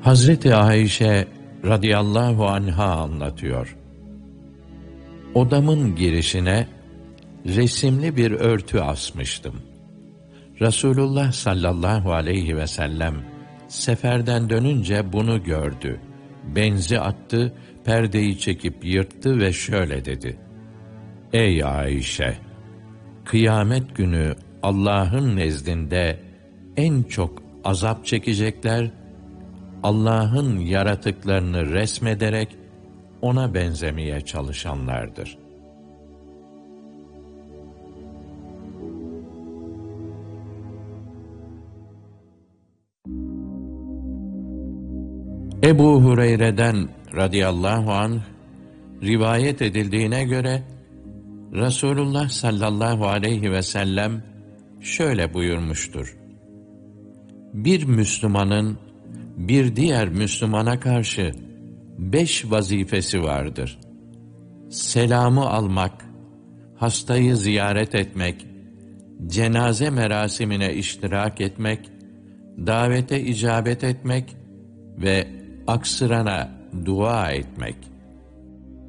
Hazreti Ayşe radıyallahu anha anlatıyor. Odamın girişine resimli bir örtü asmıştım. Resulullah sallallahu aleyhi ve sellem seferden dönünce bunu gördü. Benzi attı, perdeyi çekip yırttı ve şöyle dedi: Ey Ayşe! Kıyamet günü Allah'ın nezdinde en çok azap çekecekler, Allah'ın yaratıklarını resmederek ona benzemeye çalışanlardır. Ebu Hureyre'den radıyallahu anh rivayet edildiğine göre Resulullah sallallahu aleyhi ve sellem şöyle buyurmuştur: Bir Müslümanın bir diğer Müslümana karşı 5 vazifesi vardır. Selamı almak, hastayı ziyaret etmek, cenaze merasimine iştirak etmek, davete icabet etmek ve aksırana dua etmek.